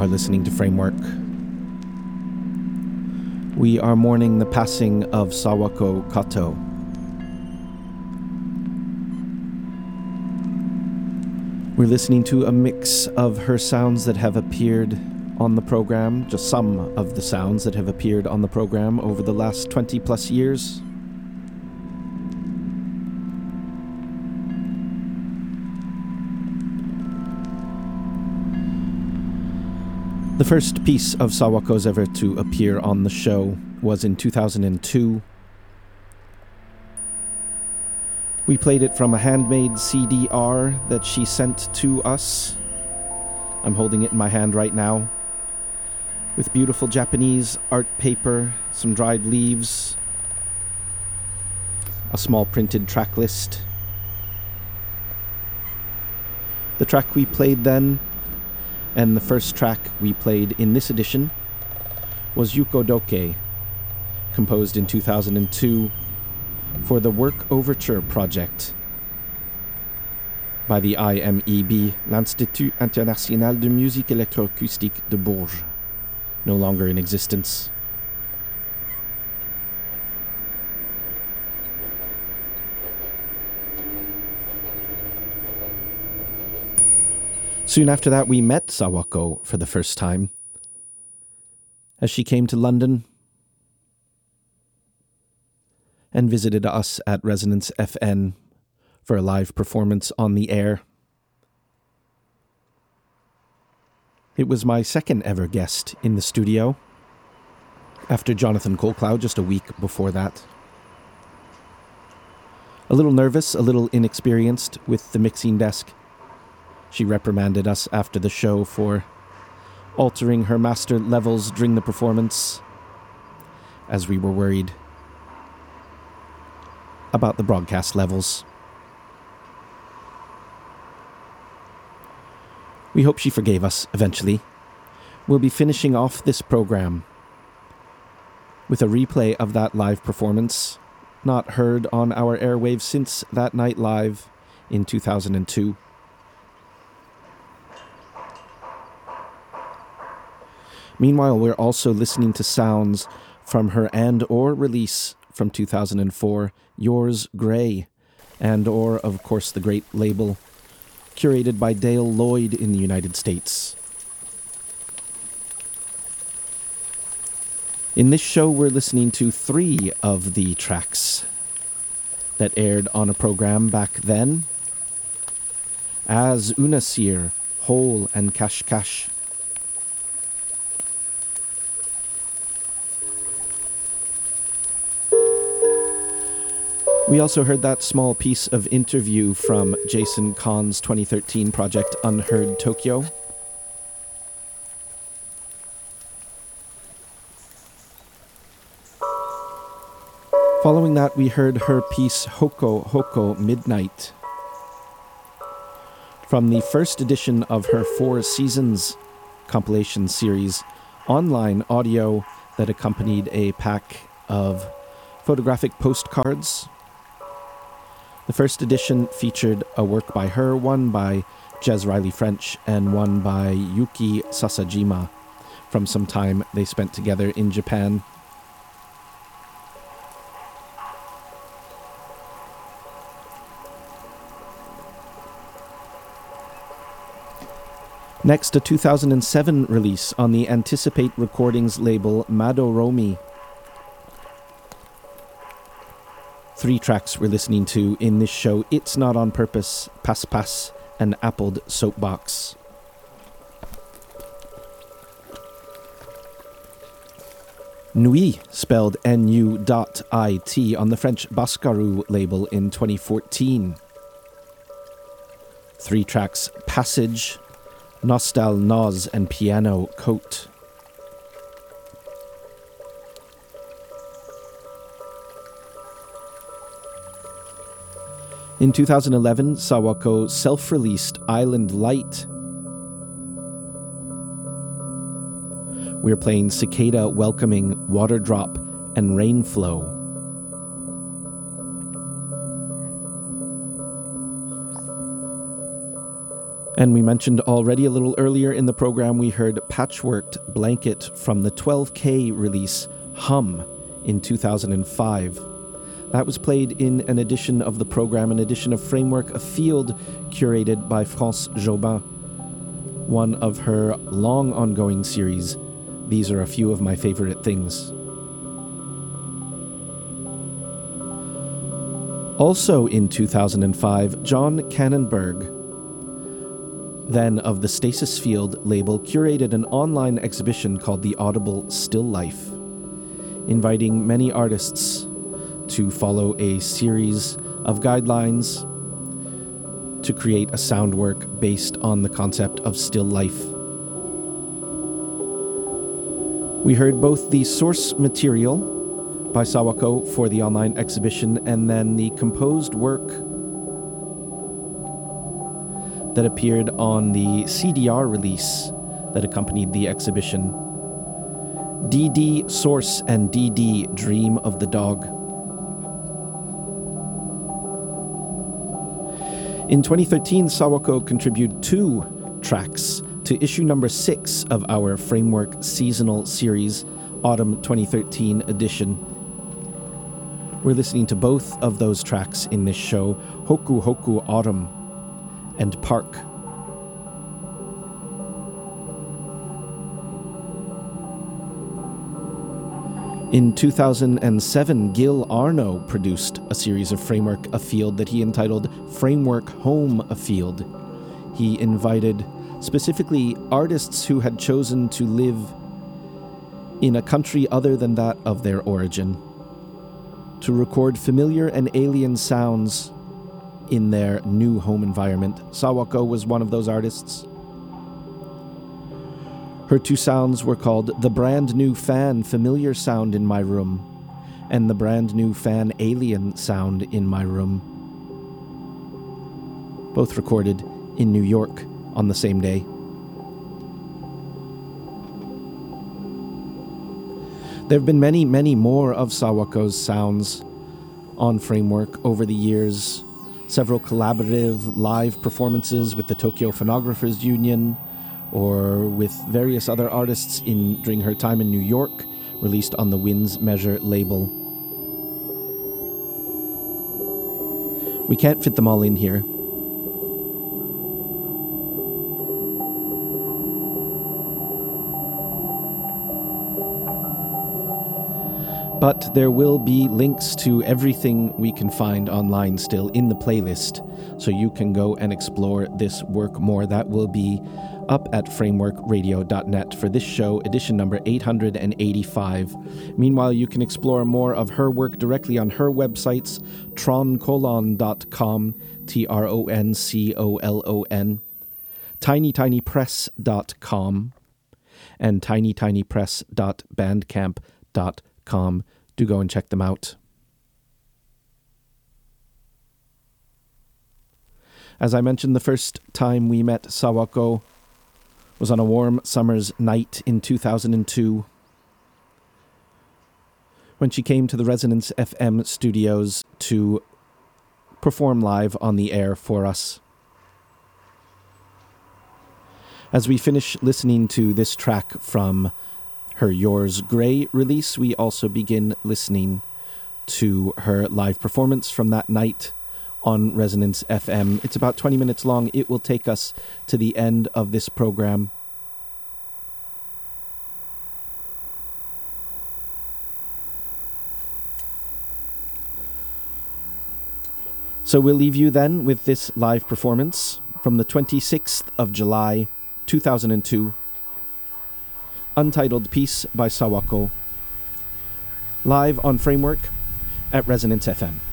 are listening to Framework. We are mourning the passing of Sawako Kato. We're listening to a mix of her sounds that have appeared on the program, just some of the sounds that have appeared on the program over the last 20 plus years. The first piece of Sawako's ever to appear on the show was in 2002. We played it from a handmade CDR that she sent to us. I'm holding it in my hand right now, with beautiful Japanese art paper, some dried leaves, a small printed track list. The track we played then, and the first track we played in this edition, was Yukodoke, composed in 2002 for the Work Overture project by the IMEB, l'Institut International de Musique Électroacoustique de Bourges, no longer in existence. Soon after that, we met Sawako for the first time as she came to London and visited us at Resonance FN for a live performance on the air. It was my second ever guest in the studio, after Jonathan Colcloud just a week before that. A little nervous, a little inexperienced with the mixing desk. She reprimanded us after the show for altering her master levels during the performance, as we were worried about the broadcast levels. We hope she forgave us eventually. We'll be finishing off this program with a replay of that live performance, not heard on our airwaves since that night live in 2002. Meanwhile, we're also listening to sounds from her and/or release from 2004, Yours Grey, and/or, of course, the great label, curated by Dale Lloyd in the United States. In this show, we're listening to 3 of the tracks that aired on a program back then, as Unasir, Hole, and Cash Cash. We also heard that small piece of interview from Jason Kahn's 2013 project Unheard Tokyo. Following that, we heard her piece Hoko Hoko Midnight from the first edition of her 4 Seasons compilation series, online audio that accompanied a pack of photographic postcards. The first edition featured a work by her, one by Jez Riley French, and one by Yuki Sasajima from some time they spent together in Japan. Next, a 2007 release on the Anticipate Recordings label Madoromi. 3 tracks we're listening to in this show: It's Not On Purpose, Pass Pass, and Appled Soapbox. Nuit, spelled NU.IT, on the French Bascarou label in 2014. 3 tracks: Passage, Nostal Noz, and Piano Coat. In 2011, Sawako self-released Island Light. We're playing Cicada Welcoming, Waterdrop, and Rainflow. And we mentioned already a little earlier in the program, we heard Patchworked Blanket from the 12K release Hum in 2005. That was played in an edition of the program, an edition of Framework, a field curated by France Jobin, one of her long ongoing series. These are a few of my favorite things. Also in 2005, John Cannonberg, then of the Stasis Field label, curated an online exhibition called The Audible Still Life, inviting many artists to follow a series of guidelines to create a sound work based on the concept of still life. We heard both the source material by Sawako for the online exhibition and then the composed work that appeared on the CDR release that accompanied the exhibition. DD Source and DD Dream of the Dog. In 2013, Sawako contributed 2 tracks to issue number 6 of our Framework seasonal series, Autumn 2013 edition. We're listening to both of those tracks in this show, Hoku Hoku Autumn and Park. In 2007, Gil Arno produced a series of Framework Afield that he entitled Framework Home Afield. He invited specifically artists who had chosen to live in a country other than that of their origin to record familiar and alien sounds in their new home environment. Sawako was one of those artists. Her 2 sounds were called The Brand New Fan Familiar Sound in My Room and The Brand New Fan Alien Sound in My Room, both recorded in New York on the same day. There have been many, many more of Sawako's sounds on Framework over the years. Several collaborative live performances with the Tokyo Phonographers Union or with various other artists during her time in New York, released on the Winds Measure label. We can't fit them all in here. But there will be links to everything we can find online still in the playlist, so you can go and explore this work more. That will be up at frameworkradio.net for this show, edition number 885. Meanwhile, you can explore more of her work directly on her websites, troncolon.com, TRONCOLON, tinytinypress.com, and tinytinypress.bandcamp.com. Do go and check them out. As I mentioned, the first time we met Sawako was on a warm summer's night in 2002 when she came to the Resonance FM studios to perform live on the air for us. As we finish listening to this track from her Yours Grey release, we also begin listening to her live performance from that night on Resonance FM. It's about 20 minutes long. It will take us to the end of this program. So we'll leave you then with this live performance from the 26th of July, 2002. Untitled piece by Sawako, live on Framework at Resonance FM.